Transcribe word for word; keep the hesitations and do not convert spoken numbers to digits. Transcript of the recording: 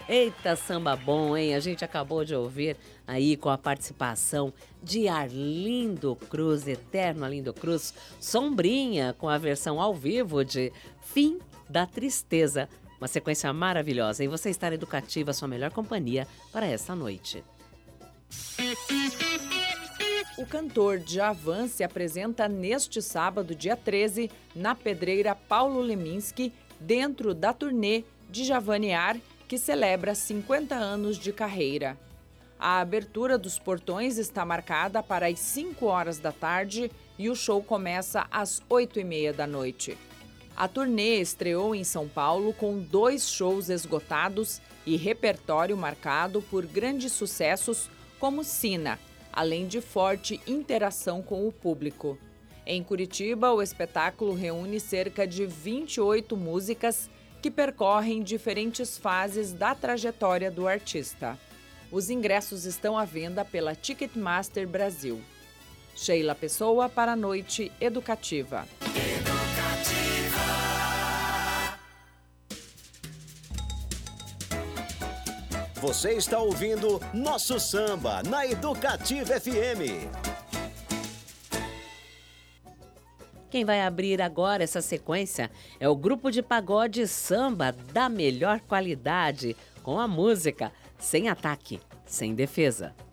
Eita, samba bom, hein? A gente acabou de ouvir aí com a participação de Arlindo Cruz, eterno Arlindo Cruz, Sombrinha, com a versão ao vivo de Fim da Tristeza. Uma sequência maravilhosa, e você está na Educativa, sua melhor companhia para esta noite. O cantor Djavan se apresenta neste sábado, dia treze, na Pedreira Paulo Leminski, dentro da turnê Djavaniar, que celebra cinquenta anos de carreira. A abertura dos portões está marcada para as cinco horas da tarde e o show começa às oito e meia da noite. A turnê estreou em São Paulo com dois shows esgotados e repertório marcado por grandes sucessos como Sina, além de forte interação com o público. Em Curitiba, o espetáculo reúne cerca de vinte e oito músicas que percorrem diferentes fases da trajetória do artista. Os ingressos estão à venda pela Ticketmaster Brasil. Sheila Pessoa para a Noite Educativa. Você está ouvindo Nosso Samba na Educativa F M. Quem vai abrir agora essa sequência é o grupo de pagode samba da melhor qualidade, com a música Sem Ataque, Sem Defesa.